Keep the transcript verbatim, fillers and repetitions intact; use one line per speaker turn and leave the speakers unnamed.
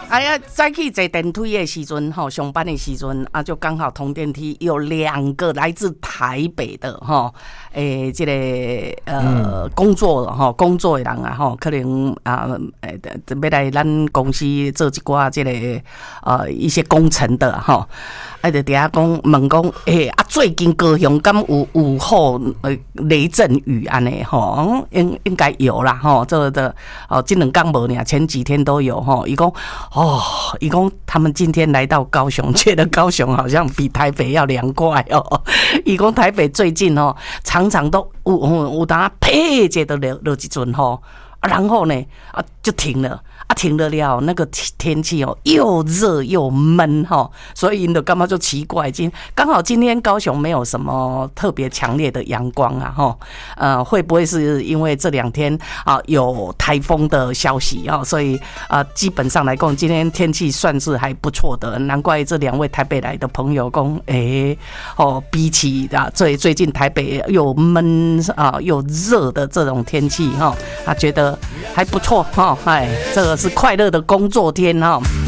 哎呀，早起坐电梯的时阵，吼，上班的时阵啊，就刚好同电梯有两个来自台北的吼，诶，这个呃工作吼工作的人啊，吼，可能啊，诶，要来咱公司做一寡这个呃一些工程的吼，啊，就底下讲问讲，诶啊，最近高雄敢有有好呃雷阵雨安尼吼，应应该有啦吼，这个的哦，这两天无呢，前几天都有吼，伊讲。哦，一共他们今天来到高雄，觉得高雄好像比台北要凉快哦。一共台北最近哦，常常都有有有当啪接的落落一阵吼，然后呢啊就停了。啊，停了了，那个天气哦，又热又闷哈，所以呢，干嘛就奇怪？今刚好今天高雄没有什么特别强烈的阳光啊，哈，呃，会不会是因为这两天啊有台风的消息啊？所以啊，基本上来讲，今天天气算是还不错的，难怪这两位台北来的朋友讲，哎、欸，哦，比起啊最最近台北又闷啊又热的这种天气哈，他觉得还不错哈，哎，这个。是快乐的工作天哈。